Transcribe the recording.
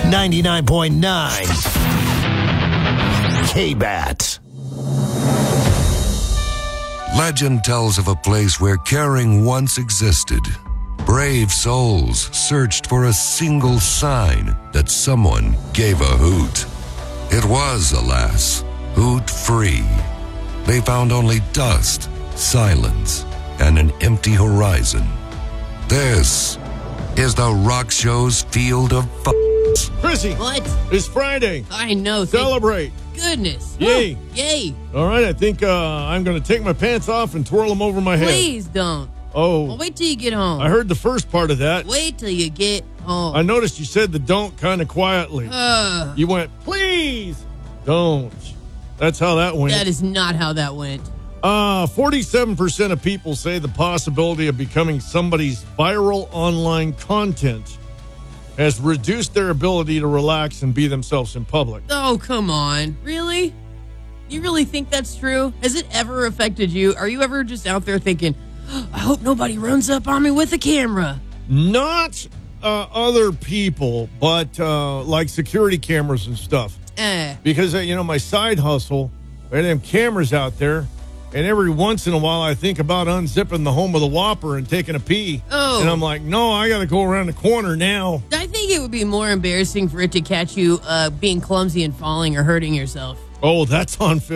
99.9 K-Bat. Legend tells of a place where caring once existed. Brave souls searched for a single sign that someone gave a hoot. It was, alas, hoot-free. They found only dust, silence, and an empty horizon. This is the Rock Show's Field of F***s. Chrissy, What? it's Friday. I know. Celebrate. Goodness. Yay. Woo. Yay. All right, I think I'm going to take my pants off and twirl them over my head. Please don't. Oh, Well, wait till you get home. I heard the first part of that. Wait till you get home. I noticed you said the don't kind of quietly. You went, please don't. That's how that went. That is not how that went. 47% of people say the possibility of becoming somebody's viral online content has reduced their ability to relax and be themselves in public. Oh, come on. Really? You really think that's true? Has it ever affected you? Are you ever just out there thinking, I hope nobody runs up on me with a camera? Not other people, but like security cameras and stuff. Because, my side hustle, there are them cameras out there, and every once in a while I think about unzipping the home of the Whopper and taking a pee. Oh. And I'm like, no, I got to go around the corner now. I think it would be more embarrassing for it to catch you being clumsy and falling or hurting yourself. Oh, that's on film.